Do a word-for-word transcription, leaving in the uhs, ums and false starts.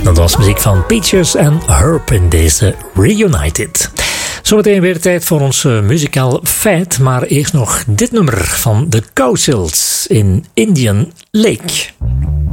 Dat was muziek van Peaches en Herb in deze Reunited. Zometeen weer tijd voor ons uh, muzikaal feit, maar eerst nog dit nummer van The Cowsills in Indian Lake.